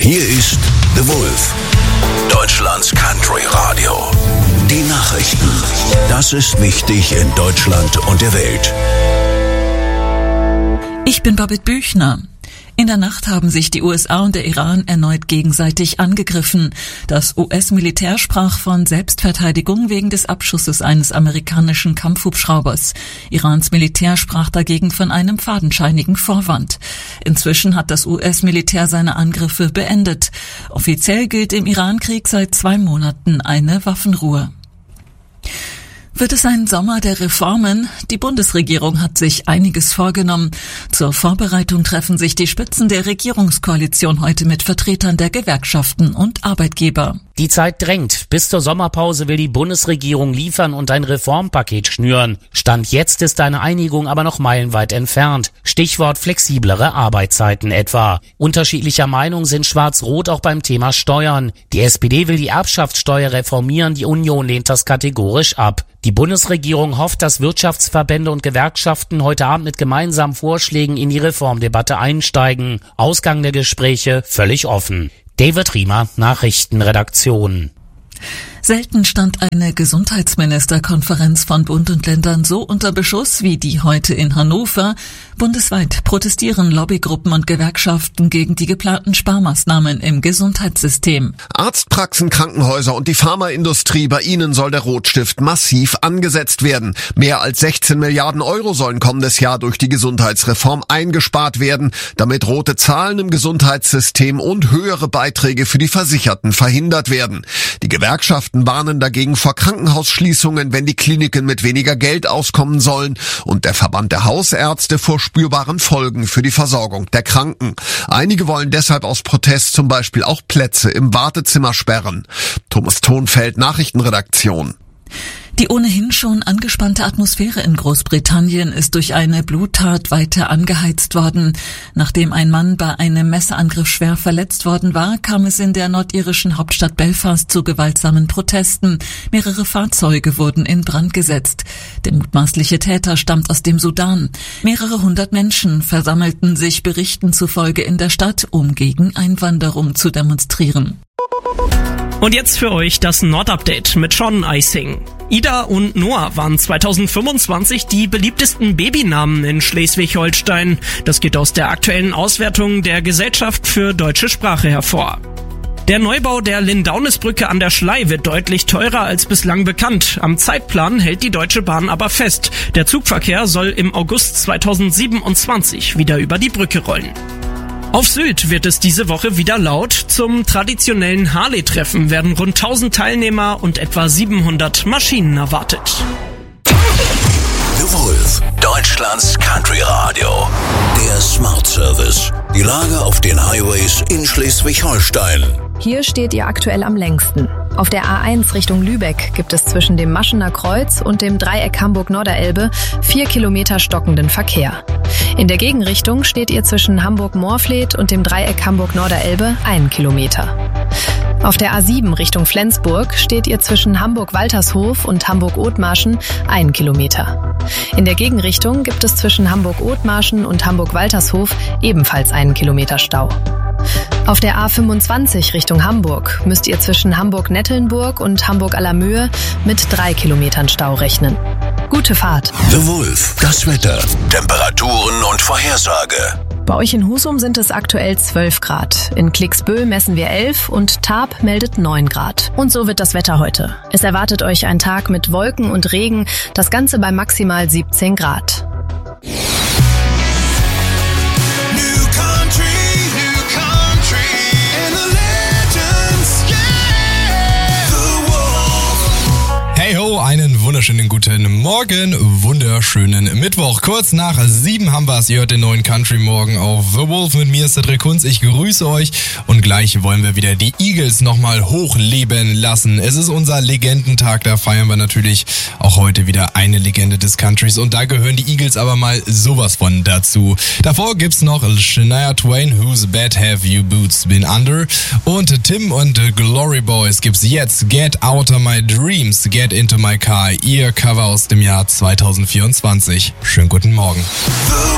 Hier ist The Wolf, Deutschlands Country Radio. Die Nachrichten. Das ist wichtig in Deutschland und der Welt. Ich bin Babette Büchner. In der Nacht haben sich die USA und der Iran erneut gegenseitig angegriffen. Das US-Militär sprach von Selbstverteidigung wegen des Abschusses eines amerikanischen Kampfhubschraubers. Irans Militär sprach dagegen von einem fadenscheinigen Vorwand. Inzwischen hat das US-Militär seine Angriffe beendet. Offiziell gilt im Iran-Krieg seit 2 Monaten eine Waffenruhe. Wird es ein Sommer der Reformen? Die Bundesregierung hat sich einiges vorgenommen. Zur Vorbereitung treffen sich die Spitzen der Regierungskoalition heute mit Vertretern der Gewerkschaften und Arbeitgeber. Die Zeit drängt. Bis zur Sommerpause will die Bundesregierung liefern und ein Reformpaket schnüren. Stand jetzt ist eine Einigung aber noch meilenweit entfernt. Stichwort flexiblere Arbeitszeiten etwa. Unterschiedlicher Meinung sind Schwarz-Rot auch beim Thema Steuern. Die SPD will die Erbschaftssteuer reformieren, die Union lehnt das kategorisch ab. Die Bundesregierung hofft, dass Wirtschaftsverbände und Gewerkschaften heute Abend mit gemeinsamen Vorschlägen in die Reformdebatte einsteigen. Ausgang der Gespräche völlig offen. David Riemer, Nachrichtenredaktion. Selten stand eine Gesundheitsministerkonferenz von Bund und Ländern so unter Beschuss wie die heute in Hannover. Bundesweit protestieren Lobbygruppen und Gewerkschaften gegen die geplanten Sparmaßnahmen im Gesundheitssystem. Arztpraxen, Krankenhäuser und die Pharmaindustrie, bei ihnen soll der Rotstift massiv angesetzt werden. Mehr als 16 Milliarden Euro sollen kommendes Jahr durch die Gesundheitsreform eingespart werden, damit rote Zahlen im Gesundheitssystem und höhere Beiträge für die Versicherten verhindert werden. Die Gewerkschaften warnen dagegen vor Krankenhausschließungen, wenn die Kliniken mit weniger Geld auskommen sollen, und der Verband der Hausärzte vor spürbaren Folgen für die Versorgung der Kranken. Einige wollen deshalb aus Protest zum Beispiel auch Plätze im Wartezimmer sperren. Thomas Thonfeld, Nachrichtenredaktion. Die ohnehin schon angespannte Atmosphäre in Großbritannien ist durch eine Bluttat weiter angeheizt worden. Nachdem ein Mann bei einem Messerangriff schwer verletzt worden war, kam es in der nordirischen Hauptstadt Belfast zu gewaltsamen Protesten. Mehrere Fahrzeuge wurden in Brand gesetzt. Der mutmaßliche Täter stammt aus dem Sudan. Mehrere 100 Menschen versammelten sich Berichten zufolge in der Stadt, um gegen Einwanderung zu demonstrieren. Und jetzt für euch das Nord-Update mit Sean Eising. Ida und Noah waren 2025 die beliebtesten Babynamen in Schleswig-Holstein. Das geht aus der aktuellen Auswertung der Gesellschaft für deutsche Sprache hervor. Der Neubau der Lindaunisbrücke an der Schlei wird deutlich teurer als bislang bekannt. Am Zeitplan hält die Deutsche Bahn aber fest. Der Zugverkehr soll im August 2027 wieder über die Brücke rollen. Auf Sylt wird es diese Woche wieder laut. Zum traditionellen Harley-Treffen werden rund 1000 Teilnehmer und etwa 700 Maschinen erwartet. The Wolf, Deutschlands Country Radio. Der Smart Service. Die Lage auf den Highways in Schleswig-Holstein. Hier steht ihr aktuell am längsten. Auf der A1 Richtung Lübeck gibt es zwischen dem Maschener Kreuz und dem Dreieck Hamburg-Norderelbe 4 Kilometer stockenden Verkehr. In der Gegenrichtung steht ihr zwischen Hamburg-Moorfleet und dem Dreieck Hamburg-Norderelbe 1 Kilometer. Auf der A7 Richtung Flensburg steht ihr zwischen Hamburg-Waltershof und Hamburg-Othmarschen 1 Kilometer. In der Gegenrichtung gibt es zwischen Hamburg-Othmarschen und Hamburg-Waltershof ebenfalls 1 Kilometer Stau. Auf der A25 Richtung Hamburg müsst ihr zwischen Hamburg-Nettelnburg und Hamburg-Allermöhe mit 3 Kilometern Stau rechnen. Gute Fahrt. The Wolf, das Wetter, Temperaturen und Vorhersage. Bei euch in Husum sind es aktuell 12 Grad. In Klicksbühl messen wir 11 und Tarp meldet 9 Grad. Und so wird das Wetter heute. Es erwartet euch ein Tag mit Wolken und Regen, das Ganze bei maximal 17 Grad. Hey ho, einen wunderschönen guten Morgen, wunderschönen Mittwoch. Kurz nach 7 haben wir es. Ihr hört den neuen Country Morgen auf The Wolf. Mit mir ist Cedric Kunz. Ich grüße euch und gleich wollen wir wieder die Eagles nochmal hochleben lassen. Es ist unser Legendentag, da feiern wir natürlich auch heute wieder eine Legende des Countries und da gehören die Eagles aber mal sowas von dazu. Davor gibt's noch Shania Twain, Whose Bed Have You Boots Been Under? Und Tim und Glory Boys gibt's jetzt Get Out of My Dreams, Get Into My Car, ihr Cover aus dem Jahr 2024. Schönen guten Morgen.